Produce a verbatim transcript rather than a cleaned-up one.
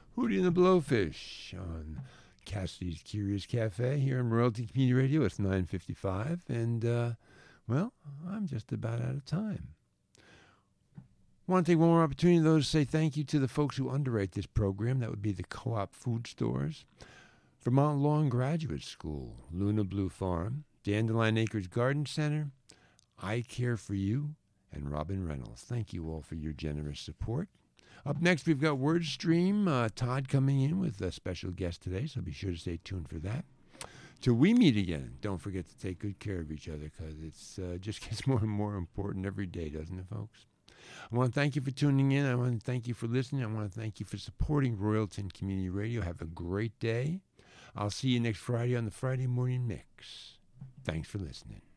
Hootie and the Blowfish on Cassidy's Curious Cafe here on Royalty Community Radio. It's nine fifty-five, and, uh, well, I'm just about out of time. I want to take one more opportunity, though, to say thank you to the folks who underwrite this program. That would be the Co-op Food Stores, Vermont Law and Graduate School, Luna Blue Farm, Dandelion Acres Garden Center, I Care for You, and Robin Reynolds. Thank you all for your generous support. Up next, we've got WordStream. Uh, Todd coming in with a special guest today, so be sure to stay tuned for that. Till we meet again, don't forget to take good care of each other, because it uh, just gets more and more important every day, doesn't it, folks? I want to thank you for tuning in. I want to thank you for listening. I want to thank you for supporting Royalton Community Radio. Have a great day. I'll see you next Friday on the Friday Morning Mix. Thanks for listening.